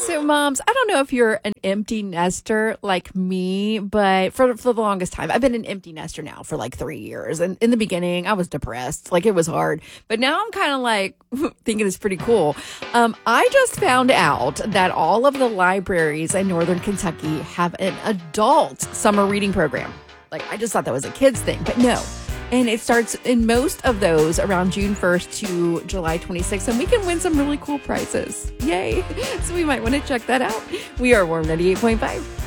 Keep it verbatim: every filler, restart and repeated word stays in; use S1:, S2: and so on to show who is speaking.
S1: So, moms, I don't know if you're an empty nester like me, but for, for the longest time, I've been an empty nester now for like three years. And in the beginning, I was depressed. Like, it was hard. But now I'm kind of like thinking it's pretty cool. Um, I just found out that all of the libraries in Northern Kentucky have an adult summer reading program. Like, I just thought that was a kid's thing, but no. And it starts in most of those around June first to July twenty-sixth. And we can win some really cool prizes. Yay. So we might want to check that out. We are Warm ninety-eight point five.